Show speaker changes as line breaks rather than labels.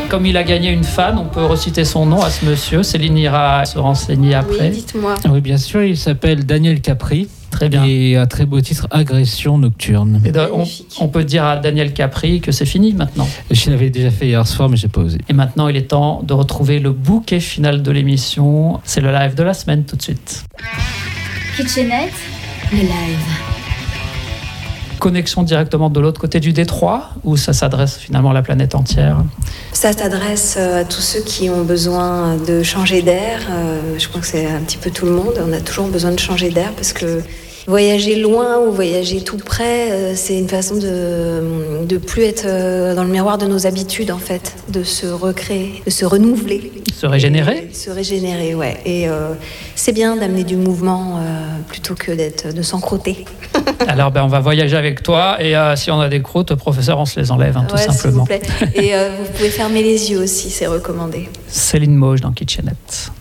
Comme il a gagné une fan, on peut reciter son nom à ce monsieur. Céline ira se renseigner après.
Oui, dites-moi.
Oui, bien sûr, il s'appelle Daniel Capri.
Très bien.
Et un très beau titre, Agression nocturne.
Et on peut dire à Daniel Capri que c'est fini maintenant.
Je l'avais déjà fait hier soir, mais j'ai pas osé.
Et maintenant, il est temps de retrouver le bouquet final de l'émission. C'est le live de la semaine tout de suite.
Kitchenette, le live.
Connexion directement de l'autre côté du détroit, où ça s'adresse finalement à la planète entière?
Ça s'adresse à tous ceux qui ont besoin de changer d'air. Je crois que c'est un petit peu tout le monde. On a toujours besoin de changer d'air parce que voyager loin ou voyager tout près, c'est une façon de plus être dans le miroir de nos habitudes, en fait, de se recréer, de se renouveler.
Se régénérer?
Se régénérer, ouais. Et c'est bien d'amener du mouvement plutôt que de s'encroûter.
Alors, on va voyager avec toi. Et si on a des croûtes, professeur, on se les enlève, tout simplement.
S'il vous plaît. Et vous pouvez fermer les yeux aussi, c'est recommandé.
Céline Mauge dans Kitchenette.